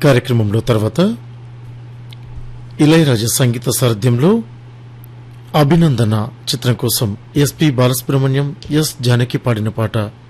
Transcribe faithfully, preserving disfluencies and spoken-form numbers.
కార్యక్రమంలో తర్వాత ఇళయరాజా సంగీత సారథ్యంలో అభినందన చిత్రం కోసం ఎస్పి బాలసుబ్రహ్మణ్యం, ఎస్ జానకి పాడిన పాట.